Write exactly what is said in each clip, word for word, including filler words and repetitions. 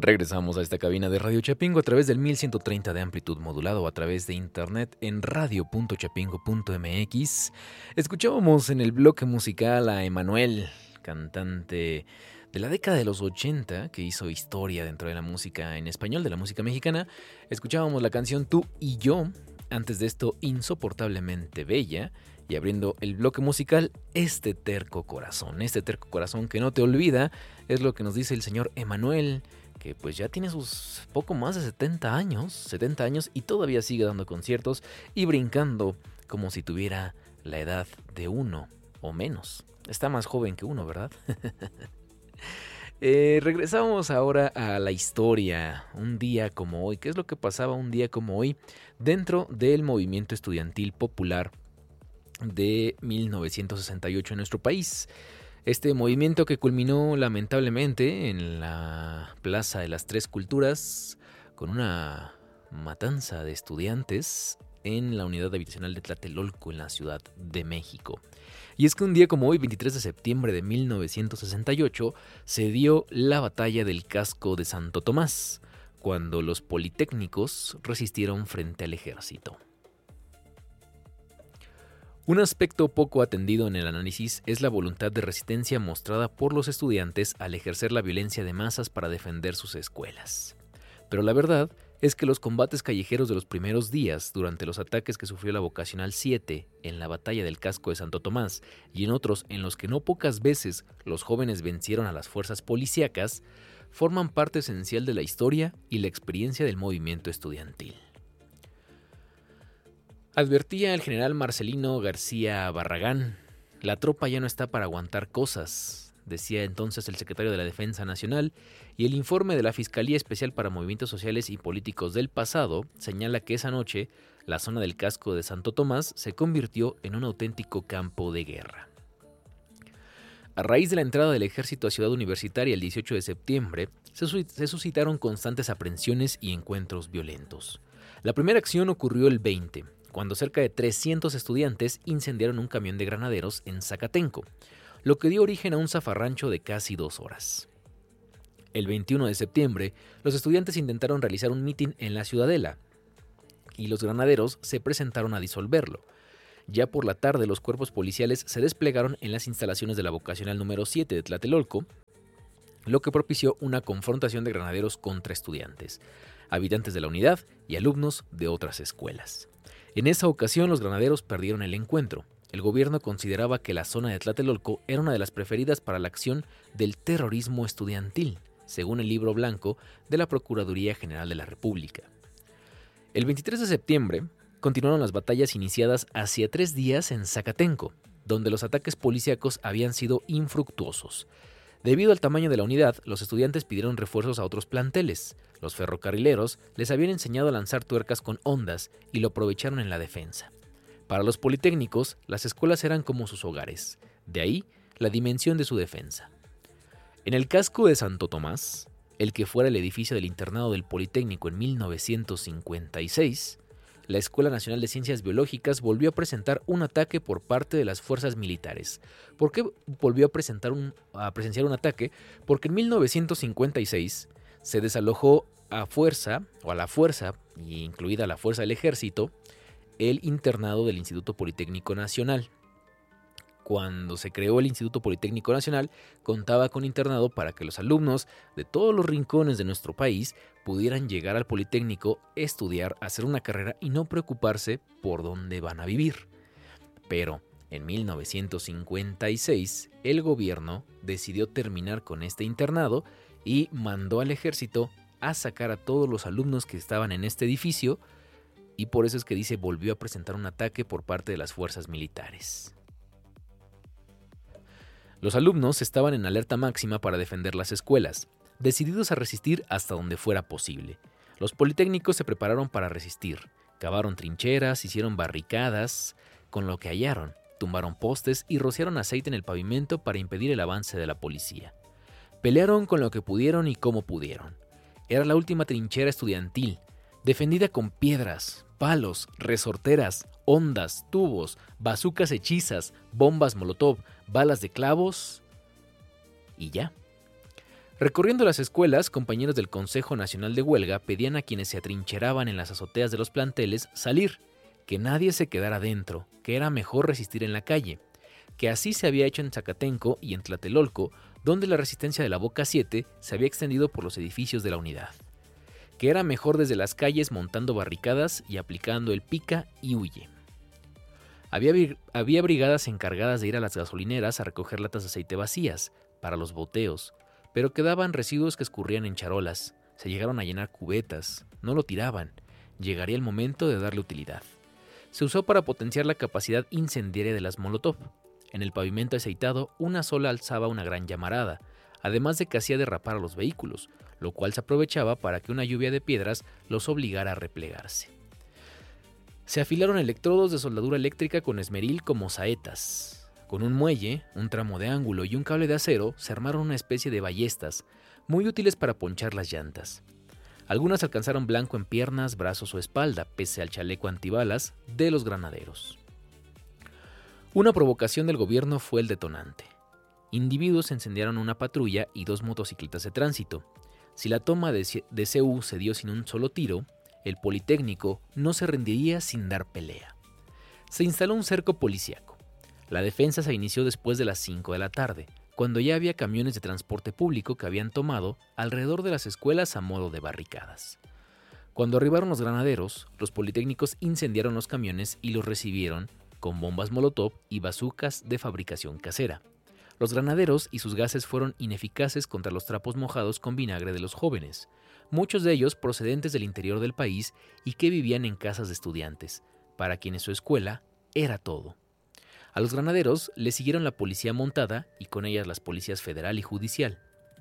Regresamos a esta cabina de Radio Chapingo a través del mil ciento treinta de amplitud modulada o a través de internet en radio punto chapingo punto m x. Escuchábamos en el bloque musical a Emanuel, cantante de la década de los ochenta, que hizo historia dentro de la música en español, de la música mexicana. Escuchábamos la canción Tú y Yo, antes de esto Insoportablemente Bella, y abriendo el bloque musical, Este Terco Corazón. Este terco corazón que no te olvida, es lo que nos dice el señor Emanuel, que pues ya tiene sus poco más de setenta años, setenta años y todavía sigue dando conciertos y brincando como si tuviera la edad de uno o menos. Está más joven que uno, ¿verdad? eh, regresamos ahora a la historia, un día como hoy. ¿Qué es lo que pasaba un día como hoy dentro del movimiento estudiantil popular de mil novecientos sesenta y ocho en nuestro país? Este movimiento que culminó lamentablemente en la Plaza de las Tres Culturas con una matanza de estudiantes en la unidad habitacional de Tlatelolco en la Ciudad de México. Y es que un día como hoy, veintitrés de septiembre de mil novecientos sesenta y ocho, se dio la batalla del Casco de Santo Tomás, cuando los politécnicos resistieron frente al ejército. Un aspecto poco atendido en el análisis es la voluntad de resistencia mostrada por los estudiantes al ejercer la violencia de masas para defender sus escuelas. Pero la verdad es que los combates callejeros de los primeros días, durante los ataques que sufrió la Vocacional siete en la batalla del Casco de Santo Tomás y en otros en los que no pocas veces los jóvenes vencieron a las fuerzas policíacas, forman parte esencial de la historia y la experiencia del movimiento estudiantil. Advertía el general Marcelino García Barragán: la tropa ya no está para aguantar cosas, decía entonces el secretario de la Defensa Nacional, y el informe de la Fiscalía Especial para Movimientos Sociales y Políticos del pasado señala que esa noche la zona del Casco de Santo Tomás se convirtió en un auténtico campo de guerra. A raíz de la entrada del ejército a Ciudad Universitaria el dieciocho de septiembre, se, su- se suscitaron constantes aprehensiones y encuentros violentos. La primera acción ocurrió el veinte, cuando cerca de trescientos estudiantes incendiaron un camión de granaderos en Zacatenco, lo que dio origen a un zafarrancho de casi dos horas. El veintiuno de septiembre, los estudiantes intentaron realizar un mitin en la Ciudadela, y los granaderos se presentaron a disolverlo. Ya por la tarde, los cuerpos policiales se desplegaron en las instalaciones de la Vocacional número siete de Tlatelolco, lo que propició una confrontación de granaderos contra estudiantes, habitantes de la unidad y alumnos de otras escuelas. En esa ocasión, los granaderos perdieron el encuentro. El gobierno consideraba que la zona de Tlatelolco era una de las preferidas para la acción del terrorismo estudiantil, según el libro blanco de la Procuraduría General de la República. El veintitrés de septiembre continuaron las batallas iniciadas hacía tres días en Zacatenco, donde los ataques policíacos habían sido infructuosos. Debido al tamaño de la unidad, los estudiantes pidieron refuerzos a otros planteles. Los ferrocarrileros les habían enseñado a lanzar tuercas con hondas y lo aprovecharon en la defensa. Para los politécnicos, las escuelas eran como sus hogares, de ahí la dimensión de su defensa. En el Casco de Santo Tomás, el que fuera el edificio del internado del Politécnico en mil novecientos cincuenta y seis, la Escuela Nacional de Ciencias Biológicas volvió a presentar un ataque por parte de las fuerzas militares. ¿Por qué volvió a, presentar un, a presenciar un ataque? Porque en mil novecientos cincuenta y seis se desalojó a fuerza, o a la fuerza, incluida la fuerza del ejército, el internado del Instituto Politécnico Nacional. Cuando se creó el Instituto Politécnico Nacional, contaba con internado para que los alumnos de todos los rincones de nuestro país pudieran llegar al Politécnico, estudiar, hacer una carrera y no preocuparse por dónde van a vivir. Pero en mil novecientos cincuenta y seis, el gobierno decidió terminar con este internado y mandó al ejército a sacar a todos los alumnos que estaban en este edificio, y por eso es que dice volvió a presentar un ataque por parte de las fuerzas militares. Los alumnos estaban en alerta máxima para defender las escuelas, decididos a resistir hasta donde fuera posible. Los politécnicos se prepararon para resistir, cavaron trincheras, hicieron barricadas con lo que hallaron, tumbaron postes y rociaron aceite en el pavimento para impedir el avance de la policía. Pelearon con lo que pudieron y como pudieron. Era la última trinchera estudiantil, defendida con piedras, palos, resorteras, hondas, tubos, bazucas hechizas, bombas molotov, balas de clavos y ya. Recorriendo las escuelas, compañeros del Consejo Nacional de Huelga pedían a quienes se atrincheraban en las azoteas de los planteles salir, que nadie se quedara dentro, que era mejor resistir en la calle, que así se había hecho en Zacatenco y en Tlatelolco, donde la resistencia de la Boca siete se había extendido por los edificios de la unidad, que era mejor desde las calles montando barricadas y aplicando el pica y huye. Había, había brigadas encargadas de ir a las gasolineras a recoger latas de aceite vacías para los boteos, pero quedaban residuos que escurrían en charolas, se llegaron a llenar cubetas, no lo tiraban, llegaría el momento de darle utilidad. Se usó para potenciar la capacidad incendiaria de las Molotov. En el pavimento aceitado, una sola alzaba una gran llamarada, además de que hacía derrapar a los vehículos, lo cual se aprovechaba para que una lluvia de piedras los obligara a replegarse. Se afilaron electrodos de soldadura eléctrica con esmeril como saetas. Con un muelle, un tramo de ángulo y un cable de acero se armaron una especie de ballestas, muy útiles para ponchar las llantas. Algunas alcanzaron blanco en piernas, brazos o espalda, pese al chaleco antibalas de los granaderos. Una provocación del gobierno fue el detonante. Individuos incendiaron una patrulla y dos motocicletas de tránsito. Si la toma de C U se dio sin un solo tiro, el Politécnico no se rendiría sin dar pelea. Se instaló un cerco policíaco. La defensa se inició después de las cinco de la tarde, cuando ya había camiones de transporte público que habían tomado alrededor de las escuelas a modo de barricadas. Cuando arribaron los granaderos, los politécnicos incendiaron los camiones y los recibieron con bombas molotov y bazucas de fabricación casera. Los granaderos y sus gases fueron ineficaces contra los trapos mojados con vinagre de los jóvenes, muchos de ellos procedentes del interior del país y que vivían en casas de estudiantes, para quienes su escuela era todo. A los granaderos le siguieron la policía montada y con ellas las policías federal y judicial.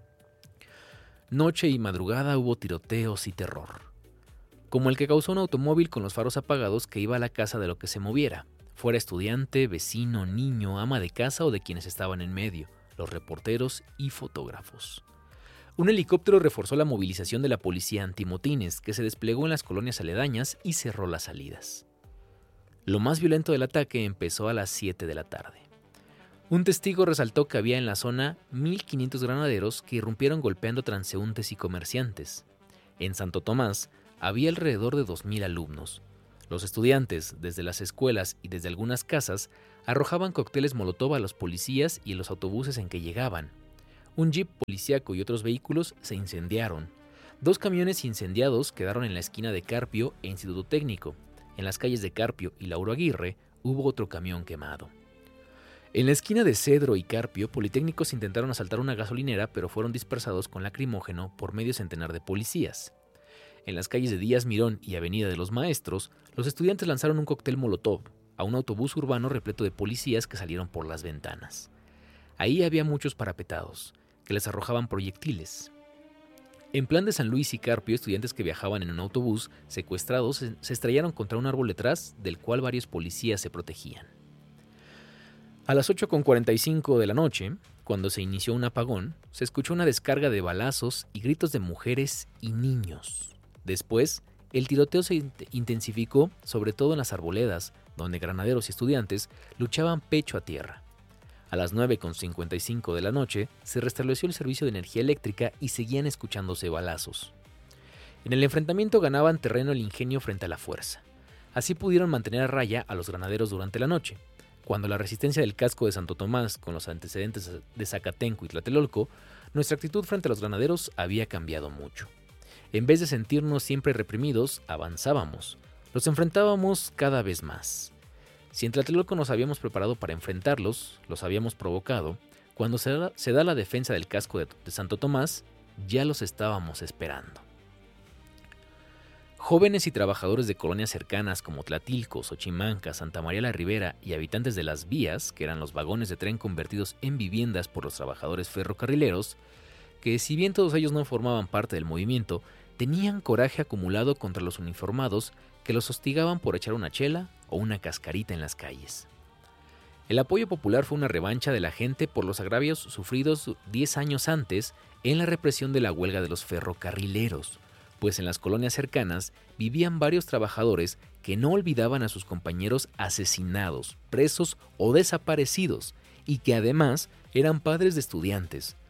Noche y madrugada hubo tiroteos y terror, como el que causó un automóvil con los faros apagados que iba a la casa de lo que se moviera, fuera estudiante, vecino, niño, ama de casa o de quienes estaban en medio, los reporteros y fotógrafos. Un helicóptero reforzó la movilización de la policía antimotines, que se desplegó en las colonias aledañas y cerró las salidas. Lo más violento del ataque empezó a las siete de la tarde. Un testigo resaltó que había en la zona mil quinientos granaderos que irrumpieron golpeando transeúntes y comerciantes. En Santo Tomás había alrededor de dos mil alumnos. Los estudiantes, desde las escuelas y desde algunas casas, arrojaban cócteles molotov a los policías y a los autobuses en que llegaban. Un jeep policíaco y otros vehículos se incendiaron. Dos camiones incendiados quedaron en la esquina de Carpio e Instituto Técnico. En las calles de Carpio y Lauro Aguirre hubo otro camión quemado. En la esquina de Cedro y Carpio, politécnicos intentaron asaltar una gasolinera, pero fueron dispersados con lacrimógeno por medio centenar de policías. En las calles de Díaz Mirón y Avenida de los Maestros, los estudiantes lanzaron un cóctel molotov a un autobús urbano repleto de policías que salieron por las ventanas. Ahí había muchos parapetados, que les arrojaban proyectiles. En Plan de San Luis y Carpio, estudiantes que viajaban en un autobús secuestrados se estrellaron contra un árbol detrás del cual varios policías se protegían. A las ocho cuarenta y cinco de la noche, cuando se inició un apagón, se escuchó una descarga de balazos y gritos de mujeres y niños. Después, el tiroteo se intensificó, sobre todo en las arboledas, donde granaderos y estudiantes luchaban pecho a tierra. A las nueve cincuenta y cinco de la noche se restableció el servicio de energía eléctrica y seguían escuchándose balazos. En el enfrentamiento ganaban terreno el ingenio frente a la fuerza. Así pudieron mantener a raya a los granaderos durante la noche. Cuando la resistencia del casco de Santo Tomás, con los antecedentes de Zacatenco y Tlatelolco, nuestra actitud frente a los granaderos había cambiado mucho. En vez de sentirnos siempre reprimidos, avanzábamos. Los enfrentábamos cada vez más. Si en Tlatelolco nos habíamos preparado para enfrentarlos, los habíamos provocado, cuando se da, se da la defensa del casco de, de Santo Tomás, ya los estábamos esperando. Jóvenes y trabajadores de colonias cercanas como Tlatilco, Xochimanca, Santa María la Ribera y habitantes de las vías, que eran los vagones de tren convertidos en viviendas por los trabajadores ferrocarrileros, que si bien todos ellos no formaban parte del movimiento, tenían coraje acumulado contra los uniformados que los hostigaban por echar una chela o una cascarita en las calles. El apoyo popular fue una revancha de la gente por los agravios sufridos diez años antes en la represión de la huelga de los ferrocarrileros, pues en las colonias cercanas vivían varios trabajadores que no olvidaban a sus compañeros asesinados, presos o desaparecidos, y que además eran padres de estudiantes.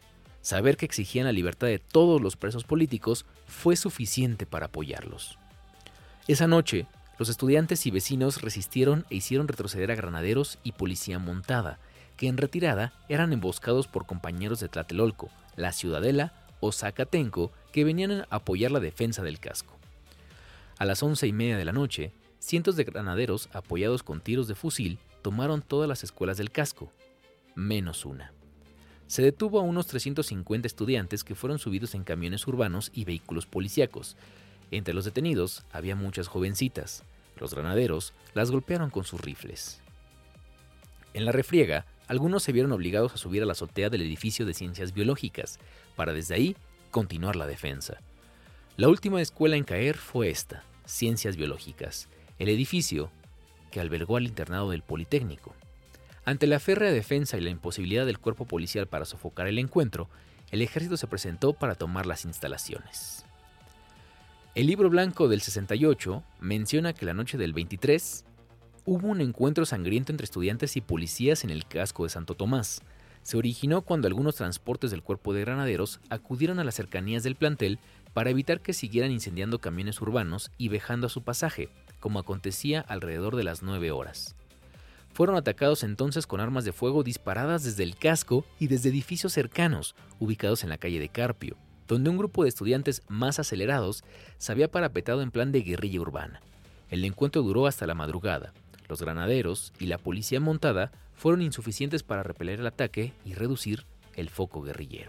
Saber que exigían la libertad de todos los presos políticos fue suficiente para apoyarlos. Esa noche, los estudiantes y vecinos resistieron e hicieron retroceder a granaderos y policía montada, que en retirada eran emboscados por compañeros de Tlatelolco, La Ciudadela o Zacatenco, que venían a apoyar la defensa del casco. A las once y media de la noche, cientos de granaderos, apoyados con tiros de fusil, tomaron todas las escuelas del casco, menos una. Se detuvo a unos trescientos cincuenta estudiantes que fueron subidos en camiones urbanos y vehículos policíacos. Entre los detenidos había muchas jovencitas. Los granaderos las golpearon con sus rifles. En la refriega, algunos se vieron obligados a subir a la azotea del edificio de Ciencias Biológicas, para desde ahí continuar la defensa. La última escuela en caer fue esta, Ciencias Biológicas, el edificio que albergó al internado del Politécnico. Ante la férrea defensa y la imposibilidad del cuerpo policial para sofocar el encuentro, el ejército se presentó para tomar las instalaciones. El libro blanco del sesenta y ocho menciona que la noche del veintitrés hubo un encuentro sangriento entre estudiantes y policías en el casco de Santo Tomás. Se originó cuando algunos transportes del cuerpo de granaderos acudieron a las cercanías del plantel para evitar que siguieran incendiando camiones urbanos y vejando a su pasaje, como acontecía alrededor de las nueve horas. Fueron atacados entonces con armas de fuego disparadas desde el casco y desde edificios cercanos, ubicados en la calle de Carpio, donde un grupo de estudiantes más acelerados se había parapetado en plan de guerrilla urbana. El encuentro duró hasta la madrugada. Los granaderos y la policía montada fueron insuficientes para repeler el ataque y reducir el foco guerrillero.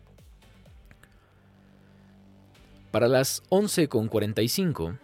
Para las once con cuarenta y cinco,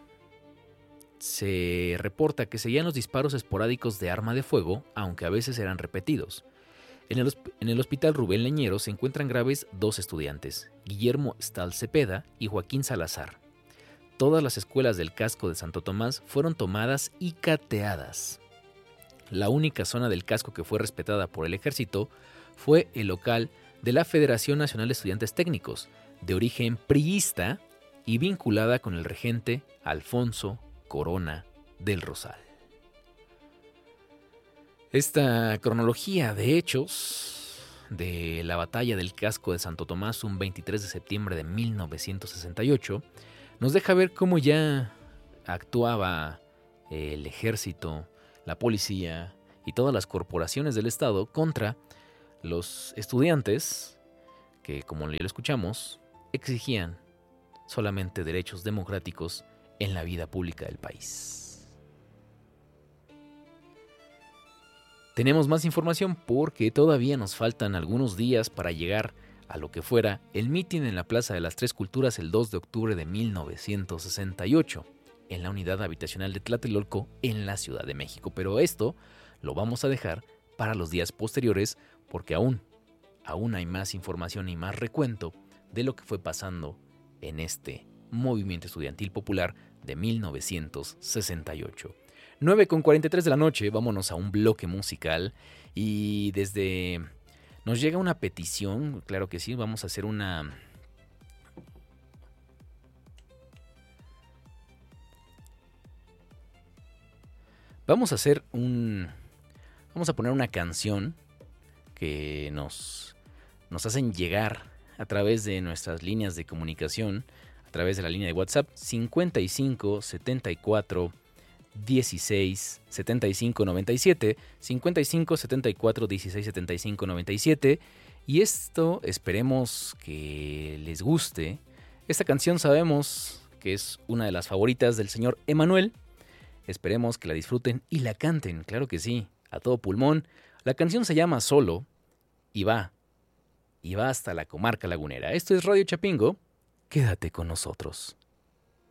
se reporta que seguían los disparos esporádicos de arma de fuego, aunque a veces eran repetidos. En el, en el hospital Rubén Leñero se encuentran graves dos estudiantes, Guillermo Stal Cepeda y Joaquín Salazar. Todas las escuelas del casco de Santo Tomás fueron tomadas y cateadas. La única zona del casco que fue respetada por el ejército fue el local de la Federación Nacional de Estudiantes Técnicos, de origen priista y vinculada con el regente Alfonso Corona del Rosal. Esta cronología de hechos de la batalla del casco de Santo Tomás un veintitrés de septiembre de mil novecientos sesenta y ocho nos deja ver cómo ya actuaba el ejército, la policía y todas las corporaciones del Estado contra los estudiantes que, como ya lo escuchamos, exigían solamente derechos democráticos en la vida pública del país. Tenemos más información porque todavía nos faltan algunos días para llegar a lo que fuera el mitin en la Plaza de las Tres Culturas el dos de octubre de mil novecientos sesenta y ocho, en la unidad habitacional de Tlatelolco en la Ciudad de México. Pero esto lo vamos a dejar para los días posteriores porque aún, aún hay más información y más recuento de lo que fue pasando en este movimiento estudiantil popular de mil novecientos sesenta y ocho. nueve con cuarenta y tres de la noche, vámonos a un bloque musical y desde... nos llega una petición, claro que sí, vamos a hacer una... Vamos a hacer un... Vamos a poner una canción que nos, nos hacen llegar a través de nuestras líneas de comunicación, a través de la línea de WhatsApp cincuenta y cinco setenta y cuatro dieciséis setenta y cinco noventa y siete, cincuenta y cinco setenta y cuatro dieciséis setenta y cinco noventa y siete, y esto esperemos que les guste. Esta canción sabemos que es una de las favoritas del señor Emanuel. Esperemos que la disfruten y la canten, claro que sí, a todo pulmón. La canción se llama Solo y va, y va hasta la comarca lagunera. Esto es Radio Chapingo, quédate con nosotros.